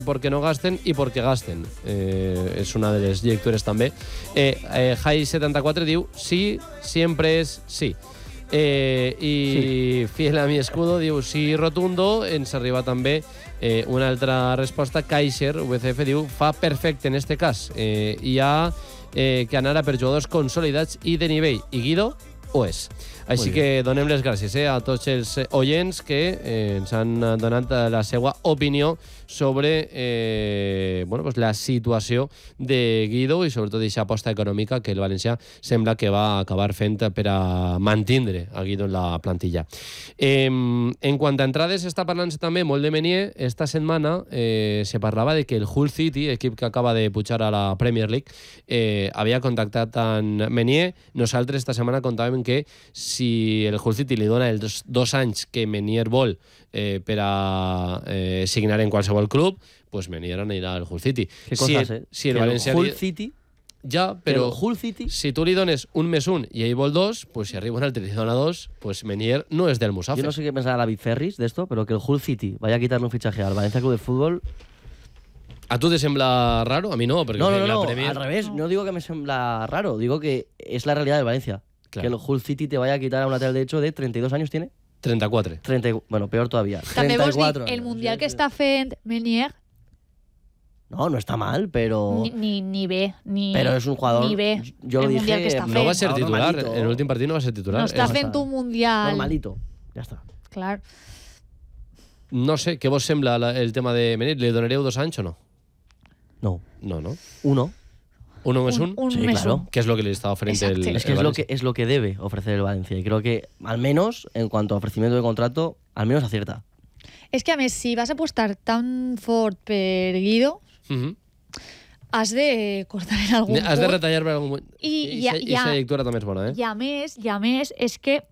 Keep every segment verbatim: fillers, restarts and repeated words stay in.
porque no gasten i perquè gasten. Eh, és una de les lectures també. Eh, eh, Jai setanta-quatre diu sí, sempre és sí. Eh, I sí. Fiel a mi escudo diu sí rotundo. Ens arriba també eh, una altra resposta. Kaiser V C F diu fa perfecte en este cas. Eh, hi ha eh, que anar a per jugadors consolidats i de nivell. I Guido ho és. Així que donem les gràcies eh, a tots els oients que eh, ens han donat la seva opinió sobre eh, bueno, pues la situació de Guido i sobretot aquesta aposta econòmica que el València sembla que va acabar fent per a mantindre a Guido en la plantilla. Eh, en quant a entrades, està parlant-se també molt de Meunier. Esta setmana eh, se parlava de que el Hull City, equip que acaba de pujar a la Premier League, eh, havia contactat amb Meunier. Nosaltres esta setmana contàvem que si el Hull City li dona els dos, dos anys que Meunier vol eh, per a eh, signar en qualsevol club, pues Meunier anirà al Hull City. Qué cosas, si, eh? Si el que València... el Hull City... Ja, però el Hull City... si tu li dones un més un i ell vol dos, pues si arriba un altre i li dona dos, pues Meunier no és del Musafe. Yo no sé qué pensará David Ferris de esto, pero que el Hull City vaya a quitarle un fichaje al Valencia Club de Fútbol... ¿A tú te sembla raro? A mí no, porque no, no, la no, Premier... al revés. No. no digo que me sembla raro, digo que es la realidad del Valencia. Claro. Que el Hull City te vaya a quitar a un lateral derecho de treinta y dos años, ¿tiene? treinta y cuatro. treinta, bueno, peor todavía. També treinta y vols cuatro dir, el años. Mundial sí, que sí. està fent Meunier No, no está mal, pero... ni, ni, ni bé, ni, pero es un jugador... ni bé. Yo el dije, Mundial que està No fent. va a ser titular, normalito. en el últim partit no va a ser titular. No està És- fent un Mundial... Normalito, ya está. Clar. No sé, què vos sembla la- el tema de Meunier? ¿Le donareu dos anys o no? No, No, no. uno. ¿Uno más un? Un, un Sí, més claro. un. ¿Qué es lo que le está ofreciendo el, Exacte. el Es que es lo Valencia? que, es lo que debe ofrecer el Valencia. Y creo que, al menos, en cuanto a ofrecimiento de contrato, al menos acierta. És que, a més, si vas a apostar tan fort per Guido, Uh-huh. has de cortar en algun Has de punt. retallar per algun moment. I, I, ja, I ja, aquesta lectura també és bona, eh? I a més, i a més, és que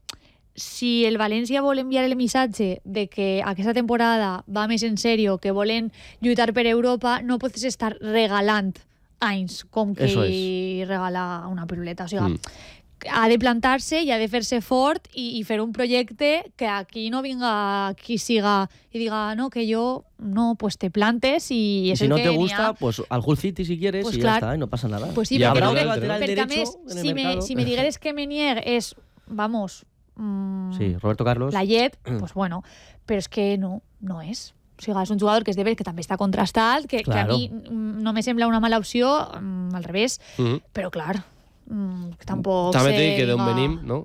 si el València vol enviar el missatge de que aquesta temporada va més en sèrio, que volen lluitar per Europa, no pots estar regalant anys com que Eso es. regala una piruleta. O sigui, Mm. ha de plantar-se i ha de fer-se fort i, i fer un projecte que aquí no vinga qui siga i diga, no, que jo, no, pues te plantes i Y és si el no que te n'hi gusta, ha. pues al Hull City si quieres Pues y clar. ya está, y no pasa nada. Pues sí, Y perquè, habrá crec un que, lateral perquè a derecho més, en el si me, mercado. si me digueres que Meunier és, vamos, mm, Sí, Roberto Carlos. la llet, pues bueno, però és que no, no és. O sigui, és un jugador que és de ver que també està contrastat, que, Claro. que a mi mm, no me sembla una mala opció, mm, al revés, Uh-huh. però clar, mm, que tampoc També sé, t'he dit que d'on diga- venim, no?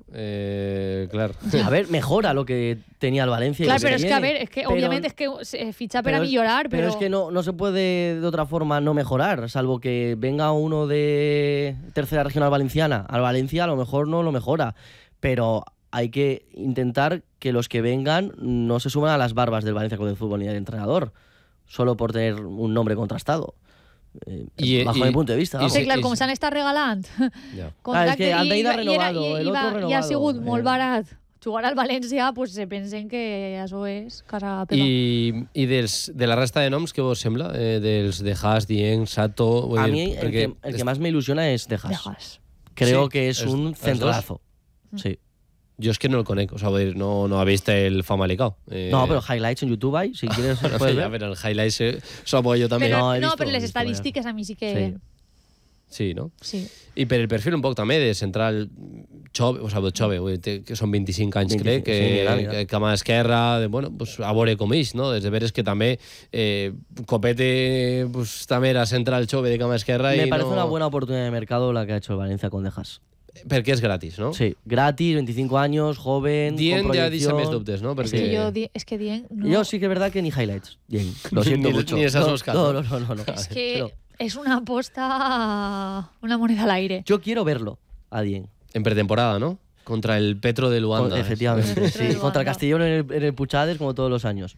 Eh, clar. A ver, mejora lo que tenía el Valencia. y Clar, lo que però és que, a tiene. ver, es que Pero- obviamente es que se ficha para pero es- millorar, Pero pero... es que no, no se puede de otra forma no mejorar, salvo que venga uno de tercera regional valenciana al Valencia, a lo mejor no lo mejora. Pero hay que intentar que los que vengan no se suman a las barbas del Valencia Club de Fútbol ni del entrenador, solo por tener un nombre contrastado. Eh, Y- bajo y- mi punto de vista. y vamos. Sí, sí, clar, i- com s'han estat regalant Ja. contractes que Almeida i, i, era- renovado, i, el i, va- otro i ha renovado. sigut molt Eh. barat jugar al València, pues se pensen que això és casa peva. I, i dels, de la resta de noms, què vos sembla? Eh, dels de Haas, Dieng, Sato... vull A dir, mí el perquè que, el que más me ilusiona es Dejas. Dejas. Creo Sí, que es els- un els centralazo. Sí. Jo és que no el conec, o sea, vull dir, no, no ha vist el Famalicão. Eh, No, pero highlights en YouTube hay, si quieres no, puedes ja, ver. però el highlights eh, suposo jo també. Però, No, no, he visto, però he les visto, estadístiques a mi sí que... Sí. Sí, no? Sí. I per el perfil un poc també de central Xove, o sigui, Xove, vull dir, que són vint-i-cinc anys, vint-i-cinc, crec, que, sí, mira, mira. que cama esquerra, de, bueno, pues, a veure com ix, no? Des de veres que també eh, Copete pues, també era central Xove de cama esquerra Me i parece no... una buena oportunidad de mercado la que ha hecho el Valencia con Dejas. Perquè és gratis, no? Sí, gratis, veinticinco años, joven, Dient con ja deixa proyección. més dubtes, no? És Perquè... que jo, di- és que Dient, no... Yo sí que es verdad que ni highlights. Bien, lo siento Ni- mucho. ni esas no, buscas, no, ¿no? no, no, no, no. És que Pero és una aposta, una moneda al aire. yo quiero verlo a Dien. En pretemporada, ¿no? Contra el Petro de Luanda. Con- efectivamente, El sí. Petro de Contra el Luanda. Castellón en el, en el Puchades, como todos los años.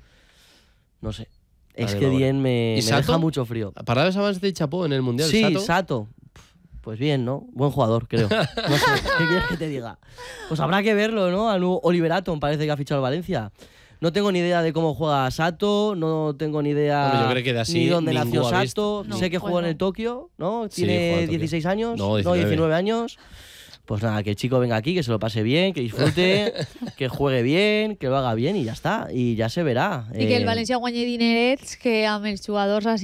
No sé. Es Vale, que vale. Dien me, ¿Y me Sato? deja mucho frío. Parlaves abans de Chapó en el Mundial, Sí, Sato. Sato. Pues bien, ¿no? Buen jugador, creo. No sé, ¿qué quieres que te diga? Pues habrá que verlo, ¿no? Al nuevo Oliver Atom parece que ha fichado el Valencia. No tengo ni idea de cómo juega Sato, no tengo ni idea Hombre, yo creo que de así ni dónde ningú nació ha visto. Sato. No, sé que pues jugó en no. el Tokio, ¿no? Sí, jugó en Tiene el Tokio. dieciséis años, No, diecinueve. diecinueve años. Pues nada, que el chico venga aquí, que se lo pase bien, que disfrute, que juegue bien, que lo haga bien y ya está. Y ya se verá. I que el Eh, València guanyi dinerets que amb els jugadors així